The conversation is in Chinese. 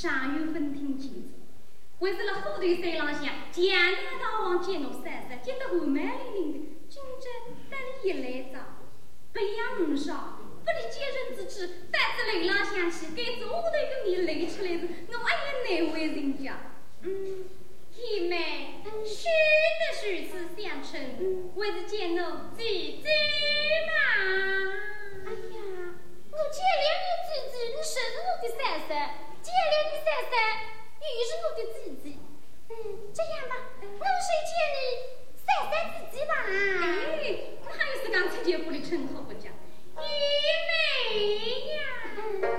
啥有分听清楚。为是了后头山浪向，简单大王见侬三十，见得后蛮伶俐的，今朝带你一来早，不养唔少，不理接人之志，带着雷浪向去，给着我的一个面累出来是，我爱了哪位人家？弟妹，须得须此相称，为是见侬几句嘛？ 哎呀，我见了你自己